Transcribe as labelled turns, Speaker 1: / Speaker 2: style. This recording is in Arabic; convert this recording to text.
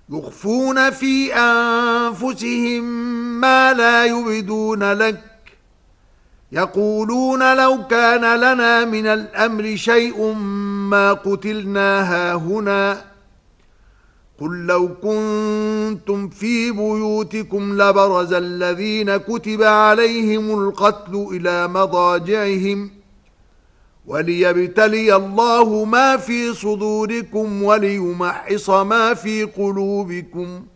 Speaker 1: يخفون في أنفسهم ما لا يبدون لك يقولون لو كان لنا من الأمر شيء ما قتلنا هاهنا قل لو كنتم في بيوتكم لبرز الذين كتب عليهم القتل إلى مضاجعهم وليبتلي الله ما في صدوركم وليمحص ما في قلوبكم